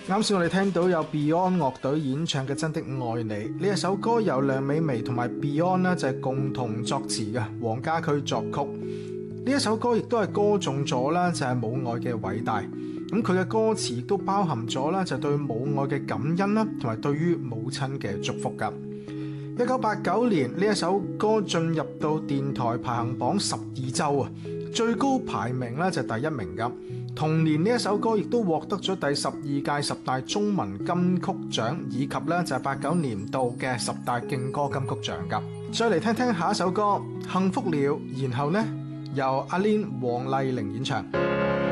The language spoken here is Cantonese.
啱先我哋聽到有 Beyond 樂隊演唱嘅《真的愛你》呢一首歌，由梁美薇同埋 Beyond 呢就係共同作詞嘅，黃家駒作曲。呢一首歌亦都係歌頌咗啦，就係母愛嘅偉大。咁佢嘅歌詞亦都包含咗啦，就對母愛嘅感恩啦，同埋對於母親嘅祝福噶。1989年呢一首歌進入到電台排行榜12周啊，最高排名咧就係第1名噶。同年呢一首歌亦都獲得咗第12屆10大中文金曲獎，以及咧就係89年度嘅10大勁歌金曲獎噶。再嚟聽聽下一首歌《幸福了》，然後呢由阿 Lin 黃麗玲演唱。